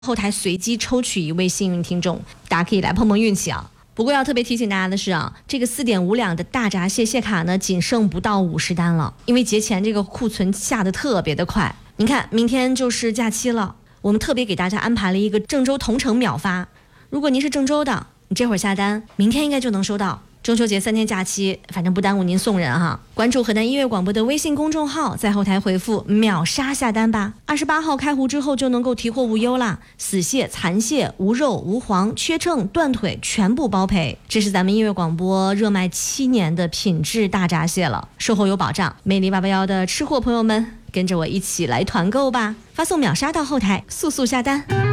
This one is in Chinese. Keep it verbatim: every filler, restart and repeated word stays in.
后台随机抽取一位幸运听众，大家可以来碰碰运气啊。不过要特别提醒大家的是啊，这个四点五两的大闸蟹蟹卡呢，仅剩不到五十单了，因为节前这个库存下的特别的快。您看，明天就是假期了，我们特别给大家安排了一个郑州同城秒发。如果您是郑州的，你这会儿下单，明天应该就能收到。中秋节三天假期，反正不耽误您送人哈。关注河南音乐广播的微信公众号，在后台回复秒杀下单吧。二十八号开壶之后就能够提货无忧啦，死蟹、残蟹、无肉、无黄、缺秤、断腿全部包赔。这是咱们音乐广播热卖七年的品质大闸蟹了，售后有保障。魅力八八幺的吃货朋友们，跟着我一起来团购吧！发送秒杀到后台，速速下单。